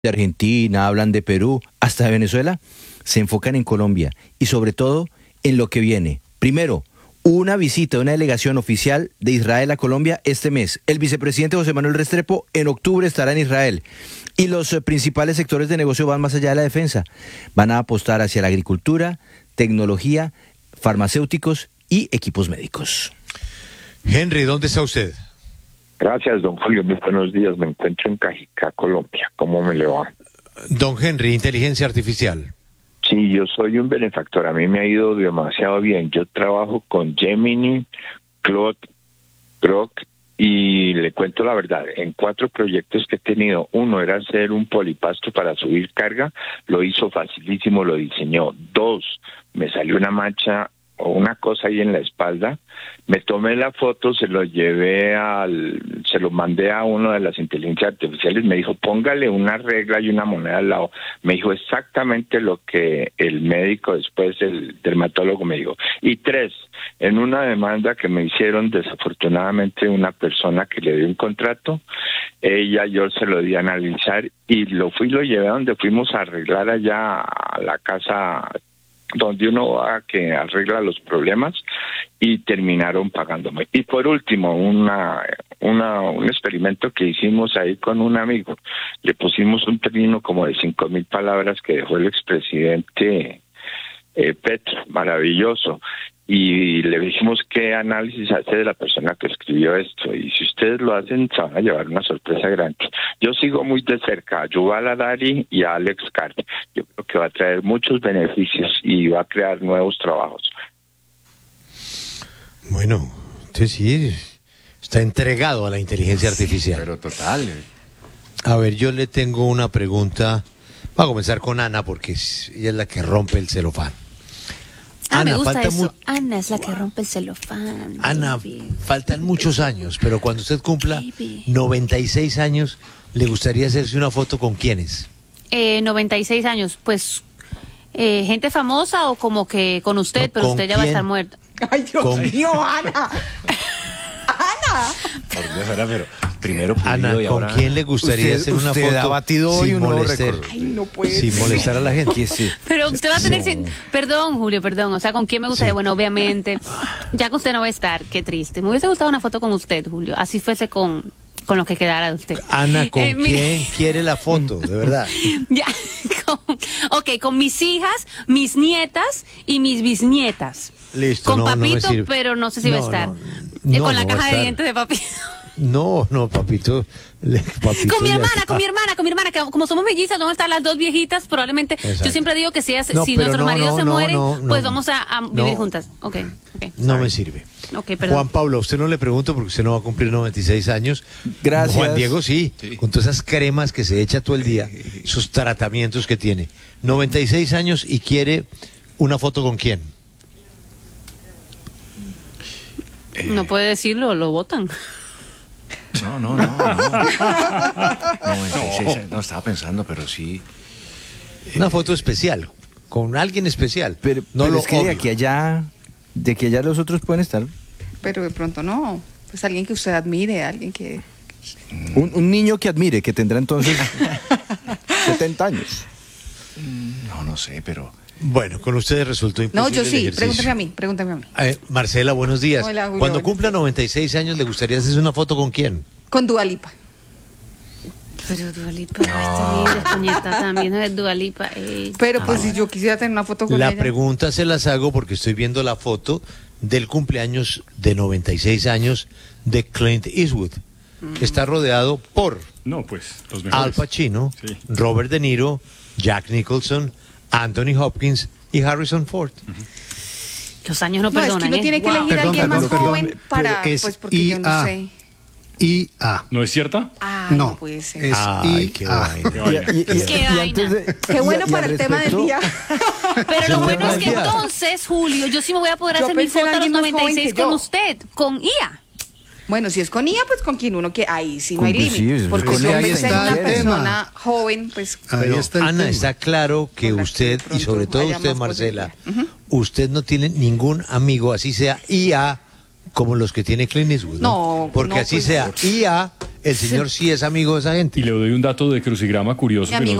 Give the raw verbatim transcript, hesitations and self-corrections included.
de Argentina, hablan de Perú, hasta de Venezuela, se enfocan en Colombia y sobre todo en lo que viene. Primero, una visita de una delegación oficial de Israel a Colombia este mes. El vicepresidente José Manuel Restrepo en octubre estará en Israel. Y los eh, principales sectores de negocio van más allá de la defensa. Van a apostar hacia la agricultura, tecnología, farmacéuticos y equipos médicos. Henry, ¿dónde está usted? Gracias, don Julio. Muy buenos días. Me encuentro en Cajicá, Colombia. ¿Cómo me le va? Don Henry, inteligencia artificial. Sí, yo soy un benefactor. A mí me ha ido demasiado bien. Yo trabajo con Gemini, Claude, Grok, y le cuento la verdad. En cuatro proyectos que he tenido, uno era hacer un polipasto para subir carga. Lo hizo facilísimo, lo diseñó. Dos, me salió una mancha o una cosa ahí en la espalda. Me tomé la foto, se lo llevé al, se lo mandé a uno de las inteligencias artificiales, me dijo, póngale una regla y una moneda al lado. Me dijo exactamente lo que el médico después, el dermatólogo me dijo. Y tres, en una demanda que me hicieron desafortunadamente una persona que le dio un contrato, ella, yo se lo di a analizar y lo fui, lo llevé a donde fuimos a arreglar allá a la casa donde uno va que arregla los problemas, y terminaron pagándome. Y por último, una, una un experimento que hicimos ahí con un amigo, le pusimos un término como de cinco mil palabras que dejó el expresidente eh, Petro, maravilloso, y le dijimos qué análisis hace de la persona que escribió esto, y si ustedes lo hacen se van a llevar una sorpresa grande. Yo sigo muy de cerca a Yuval Harari y a Alex Carr. Yo creo que va a traer muchos beneficios y va a crear nuevos trabajos. Bueno, usted sí está entregado a la inteligencia artificial. Sí, pero total. A ver, yo le tengo una pregunta. Voy a comenzar con Ana porque ella es la que rompe el celofán. Ah, Ana, me gusta falta eso. Mu- Ana es la que rompe el celofán. Ana, baby. faltan muchos años, pero cuando usted cumpla Baby. noventa y seis años, ¿le gustaría hacerse una foto con quiénes? Eh, noventa y seis años, pues, eh, gente famosa o como que con usted, No, pero ¿con usted ya va a quién? estar muerta. Ay, Dios Con- mío, Ana. Ana. Por Dios, era, pero primero Ana, pulido y ¿con ahora... quién le gustaría Usted- hacer una usted foto ha batido hoy sin un nuevo molestar, récord. Ay, no puede sin ser. molestar a la gente? Aquí sí. Pero usted va a tener... No. Perdón, Julio, perdón. O sea, ¿con quién me gustaría? Sí. Bueno, obviamente, ya que usted no va a estar, qué triste. Me hubiese gustado una foto con usted, Julio. Así fuese con, con lo que quedara de usted. Ana, ¿con Eh, mire- quién quiere la foto? De verdad. Ya, con, ok, con mis hijas, mis nietas y mis bisnietas. Listo, Con no, no me papito, sirve. pero no sé si va a No, estar. no, Eh, no, con la no va a caja de estar. dientes de papito. No, no, papito. le- papito Con mi ya hermana, está. con mi hermana, con mi hermana, que como somos mellizas, vamos a estar las dos viejitas, probablemente. Exacto. Yo siempre digo que si, ellas- No, si pero nuestros no, maridos no, se no, mueren, no, no. pues vamos a, a vivir No. juntas. Ok, ok. No me sirve. Ok, perdón. Juan Pablo, a usted no le pregunto porque usted no va a cumplir noventa y seis años. Gracias. Juan Diego sí, Sí. con todas esas cremas que se echa todo el día, sus tratamientos que tiene. noventa y seis años y quiere una foto con quién. No puede decirlo, lo votan. No, no, no, no. noventa y seis, no, estaba pensando, pero sí. Una foto especial, con alguien especial. Pero, no pero lo es que de obvio. aquí allá, de que allá los otros pueden estar. Pero de pronto no. Pues alguien que usted admire, alguien que... Un, un niño que admire, que tendrá entonces setenta años. No, no sé, pero... Bueno, con ustedes resultó imposible No, yo el sí. ejercicio. Pregúntame a mí, pregúntame a mí. Eh, Marcela, buenos días. Hola, Julio, Cuando buenos cumpla días. noventa y seis años, ¿le gustaría hacerse una foto con quién? Con Dua Lipa. Pero Dualipa, está linda, Españita, también es Dualipa. Eh. Pero pues si yo quisiera tener una foto con La ella. pregunta se las hago porque estoy viendo la foto del cumpleaños de noventa y seis años de Clint Eastwood. Está rodeado por No, pues, los mejores. Al Pacino, Sí. Robert De Niro, Jack Nicholson, Anthony Hopkins y Harrison Ford. Los años no No, es que perdonan, uno ¿eh? tiene que Wow. elegir a Perdón, alguien más perdón, joven perdón, para... pero es Pues porque yo no I A. sé. I A. ¿No es cierta? Ah, No, no puede ser. es Ay, I qué A. vaina. Qué vaina. Y, y- y- Qué y vaina. antes de- Qué y- bueno y para al el tema del respecto, día. Pero lo bueno es que Yo entonces, Julio, yo sí me voy a poder Yo hacer mi pensé en foto a los alguien más noventa y joven seis que con yo. usted, con I A. Bueno, si es con I A, pues con quien uno que ahí sí no Con- hay pues sí, límite. es- Porque con si ella yo ahí pensé en está una el tema. persona joven, pues... Ahí Pero, está el Ana, tema. está claro que Con la que usted, de pronto y sobre todo haya usted, más Marcela, posibilidad. Ujú. usted no tiene ningún amigo, así sea I A, como los que tiene Clint Eastwood, ¿no? No, Porque no, así pues, sea I A, el señor sí es amigo de esa gente. Y le doy un dato de crucigrama curioso. Mi que nos